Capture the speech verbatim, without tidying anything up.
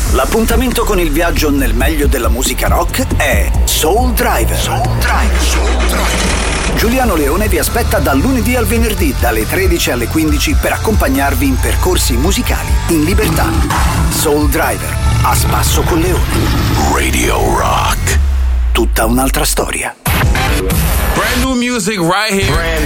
L'appuntamento con il viaggio nel meglio della musica rock è Soul Driver. Soul Driver. Soul Driver. Giuliano Leone vi aspetta dal lunedì al venerdì dalle tredici alle quindici per accompagnarvi in percorsi musicali in libertà. Soul Driver, a spasso con Leone. Radio Rock. Tutta un'altra storia. Brand new music right here. Brand